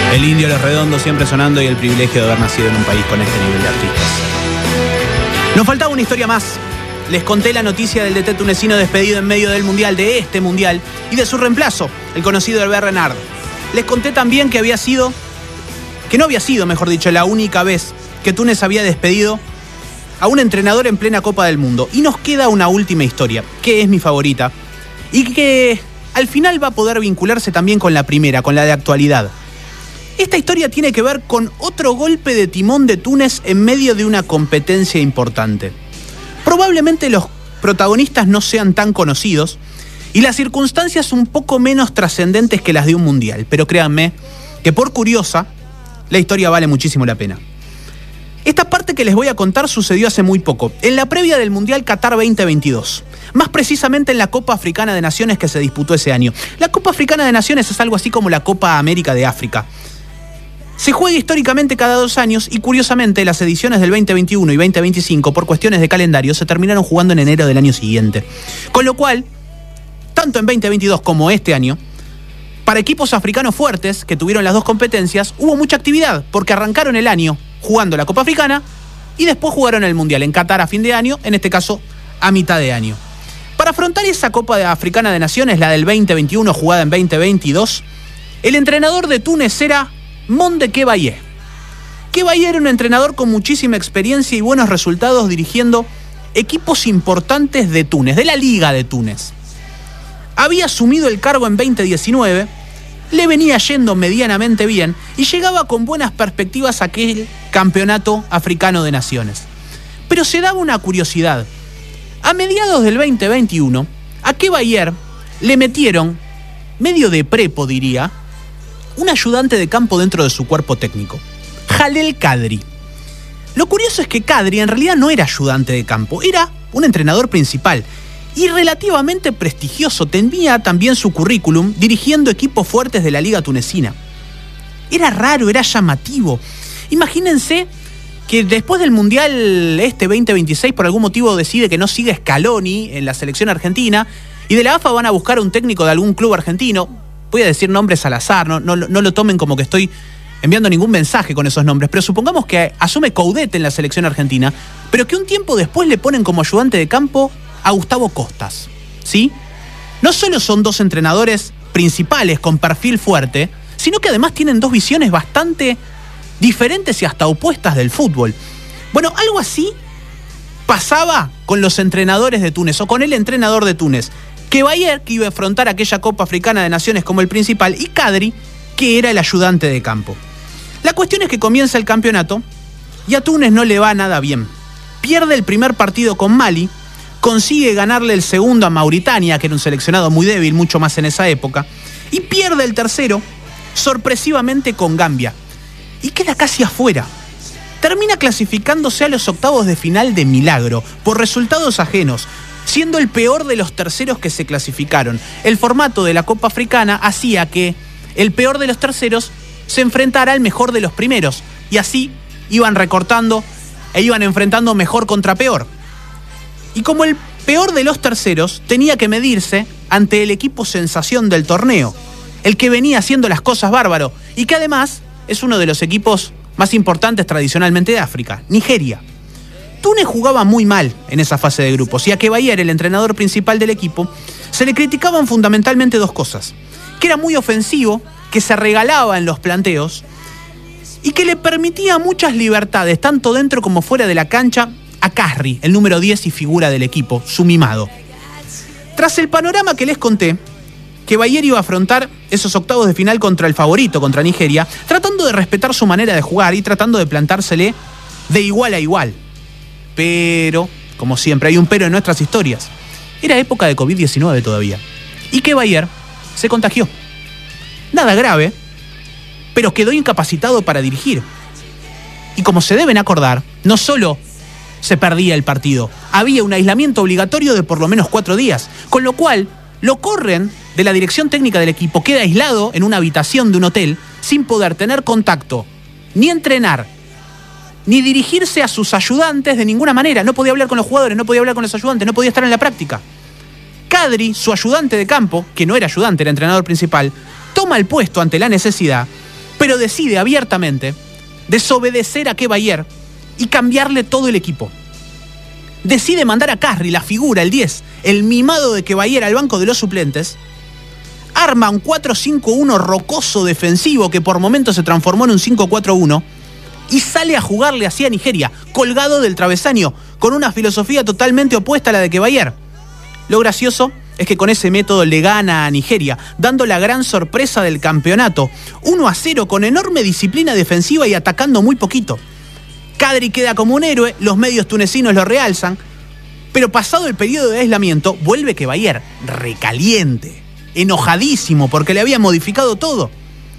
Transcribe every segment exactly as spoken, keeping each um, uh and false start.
El Indio, Los Redondos siempre sonando y el privilegio de haber nacido en un país con este nivel de artistas. Nos faltaba una historia más. Les conté la noticia del D T tunecino despedido en medio del Mundial, de este Mundial, y de su reemplazo, el conocido Hervé Renard. Les conté también que había sido, que no había sido, mejor dicho, la única vez que Túnez había despedido a un entrenador en plena Copa del Mundo. Y nos queda una última historia, que es mi favorita, y que al final va a poder vincularse también con la primera, con la de actualidad. Esta historia tiene que ver con otro golpe de timón de Túnez en medio de una competencia importante. Probablemente los protagonistas no sean tan conocidos y las circunstancias un poco menos trascendentes que las de un mundial, pero créanme que por curiosa, la historia vale muchísimo la pena. Esta parte que les voy a contar sucedió hace muy poco, en la previa del Mundial Qatar veinte veintidós. Más precisamente en la Copa Africana de Naciones que se disputó ese año. La Copa Africana de Naciones es algo así como la Copa América de África. Se juega históricamente cada dos años y curiosamente las ediciones del veinte veintiuno y veinte veinticinco por cuestiones de calendario se terminaron jugando en enero del año siguiente. Con lo cual, tanto en veinte veintidós como este año, para equipos africanos fuertes que tuvieron las dos competencias, hubo mucha actividad porque arrancaron el año jugando la Copa Africana y después jugaron el Mundial en Qatar a fin de año, en este caso a mitad de año. Para afrontar esa Copa Africana de Naciones, la del veinte veintiuno jugada en veinte veintidós, el entrenador de Túnez era Monde Kebaye. Kebaye era un entrenador con muchísima experiencia y buenos resultados dirigiendo equipos importantes de Túnez, de la Liga de Túnez. Había asumido el cargo en veinte diecinueve, le venía yendo medianamente bien y llegaba con buenas perspectivas a aquel campeonato africano de naciones. Pero se daba una curiosidad. A mediados del veinte veintiuno, a Kebaye le metieron, medio de prepo diría, un ayudante de campo dentro de su cuerpo técnico, Jalel Kadri. Lo curioso es que Kadri en realidad no era ayudante de campo, era un entrenador principal y relativamente prestigioso. Tenía también su currículum dirigiendo equipos fuertes de la liga tunecina. Era raro, era llamativo. Imagínense que después del Mundial este veinte veintiséis por algún motivo decide que no sigue Scaloni en la selección argentina y de la A F A van a buscar un técnico de algún club argentino. Voy a decir nombres al azar, no, no, no lo tomen como que estoy enviando ningún mensaje con esos nombres, pero supongamos que asume Coudet en la selección argentina, pero que un tiempo después le ponen como ayudante de campo a Gustavo Costas, ¿sí? No solo son dos entrenadores principales con perfil fuerte, sino que además tienen dos visiones bastante diferentes y hasta opuestas del fútbol. Bueno, algo así pasaba con los entrenadores de Túnez, o con el entrenador de Túnez. Kebaye, que iba a afrontar aquella Copa Africana de Naciones como el principal, y Kadri, que era el ayudante de campo. La cuestión es que comienza el campeonato y a Túnez no le va nada bien. Pierde el primer partido con Mali, consigue ganarle el segundo a Mauritania, que era un seleccionado muy débil, mucho más en esa época, y pierde el tercero, sorpresivamente, con Gambia. Y queda casi afuera. Termina clasificándose a los octavos de final de milagro, por resultados ajenos, siendo el peor de los terceros que se clasificaron. El formato de la Copa Africana hacía que el peor de los terceros se enfrentara al mejor de los primeros, y así iban recortando e iban enfrentando mejor contra peor. Y como el peor de los terceros tenía que medirse ante el equipo sensación del torneo, el que venía haciendo las cosas bárbaro y que además es uno de los equipos más importantes tradicionalmente de África, Nigeria. Túnez jugaba muy mal en esa fase de grupos y a Kebaye, el entrenador principal del equipo, se le criticaban fundamentalmente dos cosas: que era muy ofensivo, que se regalaba en los planteos y que le permitía muchas libertades, tanto dentro como fuera de la cancha, a Khazri, el número diez y figura del equipo, su mimado. Tras el panorama que les conté, Kebaye iba a afrontar esos octavos de final contra el favorito, contra Nigeria, tratando de respetar su manera de jugar y tratando de plantársele de igual a igual. Pero, como siempre, hay un pero en nuestras historias. Era época de COVID diecinueve todavía. Y Kebaye se contagió. Nada grave, pero quedó incapacitado para dirigir. Y como se deben acordar, no solo se perdía el partido, había un aislamiento obligatorio de por lo menos cuatro días, con lo cual lo corren de la dirección técnica del equipo, queda aislado en una habitación de un hotel sin poder tener contacto, ni entrenar, ni dirigirse a sus ayudantes de ninguna manera. No podía hablar con los jugadores, no podía hablar con los ayudantes, no podía estar en la práctica. Kadri, su ayudante de campo, que no era ayudante, era entrenador principal, toma el puesto ante la necesidad, pero pero decide abiertamente desobedecer a Quevayer y cambiarle todo el equipo. Decide mandar a Casri, la figura, el diez, el mimado de Quevayer, al banco de los suplentes. Arma un cuatro cinco uno rocoso defensivo que por momentos se transformó en un cinco cuatro uno y sale a jugarle así a Nigeria, colgado del travesaño, con una filosofía totalmente opuesta a la de Quevayer. Lo gracioso es que con ese método le gana a Nigeria, dando la gran sorpresa del campeonato. uno a cero con enorme disciplina defensiva y atacando muy poquito. Kadri queda como un héroe, los medios tunecinos lo realzan, pero pasado el periodo de aislamiento, vuelve Quevayer, recaliente, enojadísimo porque le había modificado todo.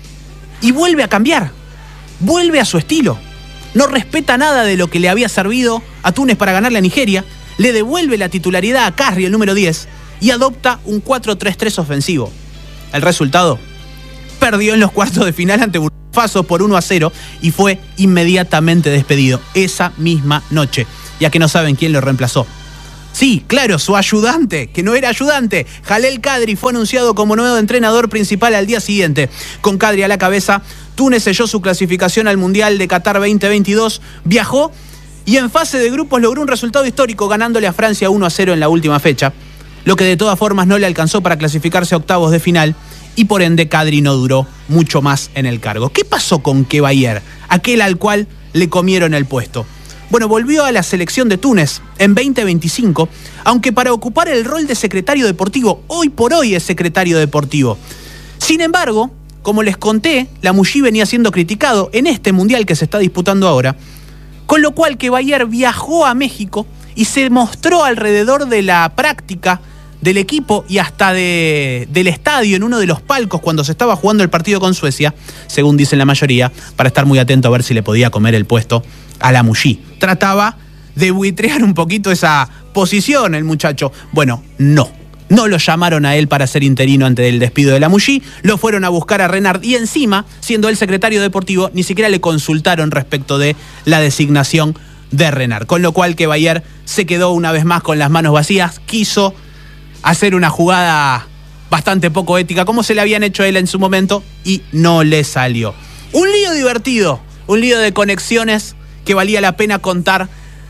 Y vuelve a cambiar, vuelve a su estilo. No respeta nada de lo que le había servido a Túnez para ganarle a Nigeria, le devuelve la titularidad a Casri, el número diez, y adopta un cuatro tres tres ofensivo. El resultado: perdió en los cuartos de final ante Burkina Faso por uno a cero y fue inmediatamente despedido esa misma noche, ya que no saben quién lo reemplazó. Sí, claro, su ayudante, que no era ayudante, Jalel Kadri, fue anunciado como nuevo entrenador principal al día siguiente. Con Kadri a la cabeza, Túnez selló su clasificación al Mundial de Qatar veinte veintidós, viajó y en fase de grupos logró un resultado histórico ganándole a Francia uno a cero en la última fecha, lo que de todas formas no le alcanzó para clasificarse a octavos de final y por ende Kadri no duró mucho más en el cargo. ¿Qué pasó con Quevayer, aquel al cual le comieron el puesto? Bueno, volvió a la selección de Túnez en veinte veinticinco, aunque para ocupar el rol de secretario deportivo. Hoy por hoy es secretario deportivo. Sin embargo, como les conté, Lamouchi venía siendo criticado en este mundial que se está disputando ahora, con lo cual Quevayer viajó a México y se mostró alrededor de la práctica del equipo y hasta de, del estadio en uno de los palcos cuando se estaba jugando el partido con Suecia, según dicen la mayoría, para estar muy atento a ver si le podía comer el puesto a Lamouchi. Trataba de buitrear un poquito esa posición el muchacho. Bueno, no. No lo llamaron a él para ser interino antes del despido de Lamouchi, lo fueron a buscar a Renard y encima, siendo él secretario deportivo, ni siquiera le consultaron respecto de la designación de Renard. Con lo cual Quevayer se quedó una vez más con las manos vacías, quiso hacer una jugada bastante poco ética como se le habían hecho a él en su momento y no le salió. Un lío divertido, un lío de conexiones que valía la pena contar,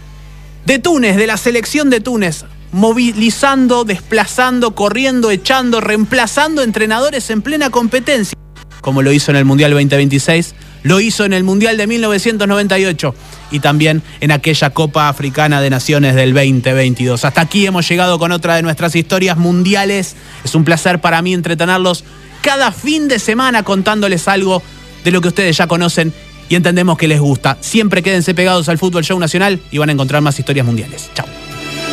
de Túnez, de la selección de Túnez, movilizando, desplazando, corriendo, echando, reemplazando entrenadores en plena competencia, como lo hizo en el Mundial veinte veintiséis, lo hizo en el Mundial de mil novecientos noventa y ocho y también en aquella Copa Africana de Naciones del veinte veintidós. Hasta aquí hemos llegado con otra de nuestras historias mundiales. Es un placer para mí entretenerlos cada fin de semana contándoles algo de lo que ustedes ya conocen y entendemos que les gusta. Siempre quédense pegados al Fútbol Show Nacional y van a encontrar más historias mundiales. Chao.